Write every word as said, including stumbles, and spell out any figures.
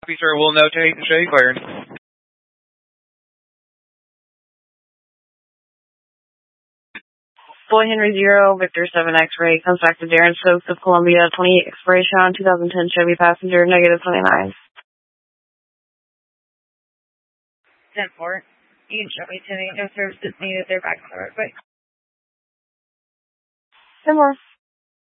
Officer will now take the shade iron. Boy Henry Zero, Victor seven X-ray, comes back to Darren Stokes of Columbia, twenty-eight expiration on twenty ten Chevy passenger, negative twenty-nine. ten four. You can show me to me. No services needed. They're back for it, but. ten more.